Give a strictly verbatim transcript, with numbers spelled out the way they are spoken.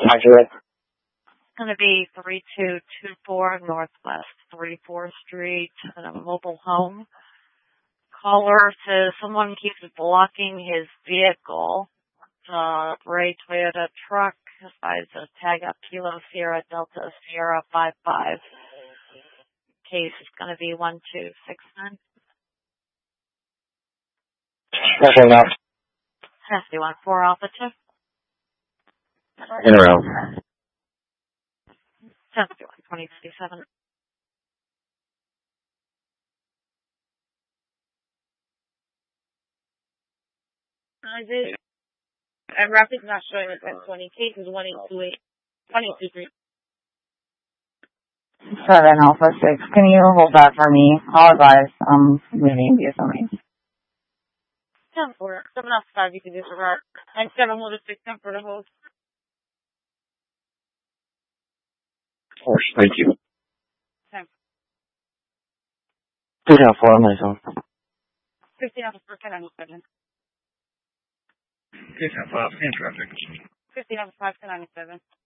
Accurate. It's going to be three two two four Northwest thirty-fourth Street in a mobile home. Caller says someone keeps blocking his vehicle. Uh, gray Toyota truck, size of tag up Kilo Sierra Delta Sierra five five. Case is going to be one two six nine. Special now. Testy one four Alpha two. In a row. Testy one twenty fifty-seven. I did. And Rapid's not showing it at twenty. Case is one eight two eight. one eight two three. seven Alpha six. Can you hold that for me? Apologize. I'm moving via something. ten four. seven Alpha five, you can disregard. And seven hold six, ten for the hold. Of course, thank you. ten. Two down four on my phone. fifteen Alpha four, ten ninety-seven. Two down five, in traffic. fifteen Alpha five, ten ninety-seven.